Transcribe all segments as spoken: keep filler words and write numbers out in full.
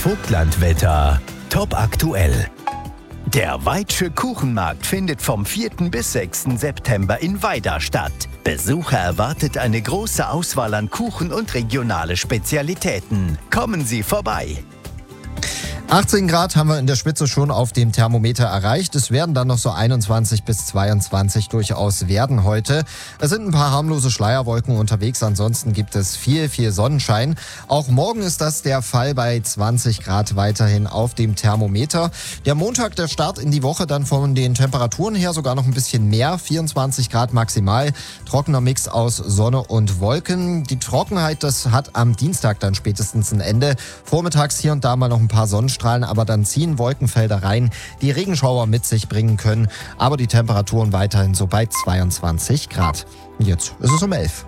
Vogtlandwetter. Top aktuell. Der Weitsche Kuchenmarkt findet vom vierten bis sechsten September in Weida statt. Besucher erwartet eine große Auswahl an Kuchen und regionale Spezialitäten. Kommen Sie vorbei! achtzehn Grad haben wir in der Spitze schon auf dem Thermometer erreicht. Es werden dann noch so einundzwanzig bis zweiundzwanzig durchaus werden heute. Es sind ein paar harmlose Schleierwolken unterwegs, ansonsten gibt es viel, viel Sonnenschein. Auch morgen ist das der Fall bei zwanzig Grad weiterhin auf dem Thermometer. Der Montag, der Start in die Woche, dann von den Temperaturen her sogar noch ein bisschen mehr, vierundzwanzig Grad maximal. Trockener Mix aus Sonne und Wolken. Die Trockenheit, das hat am Dienstag dann spätestens ein Ende. Vormittags hier und da mal noch ein paar Sonnenstrahlen. Aber dann ziehen Wolkenfelder rein, die Regenschauer mit sich bringen können. Aber die Temperaturen weiterhin so bei zweiundzwanzig Grad. Jetzt ist es um elf.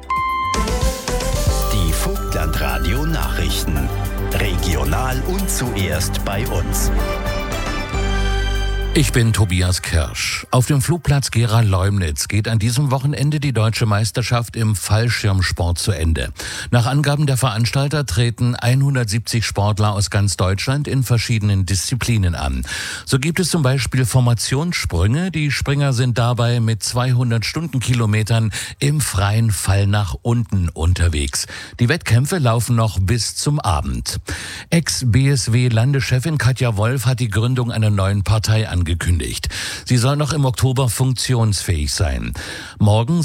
Die Vogtlandradio Nachrichten. Regional und zuerst bei uns. Ich bin Tobias Kirsch. Auf dem Flugplatz Gera-Leumnitz geht an diesem Wochenende die deutsche Meisterschaft im Fallschirmsport zu Ende. Nach Angaben der Veranstalter treten hundertsiebzig Sportler aus ganz Deutschland in verschiedenen Disziplinen an. So gibt es zum Beispiel Formationssprünge. Die Springer sind dabei mit zweihundert Stundenkilometern im freien Fall nach unten unterwegs. Die Wettkämpfe laufen noch bis zum Abend. Ex-B S W-Landeschefin Katja Wolf hat die Gründung einer neuen Partei angekündigt. angekündigt. Sie soll noch im Oktober funktionsfähig sein. Morgen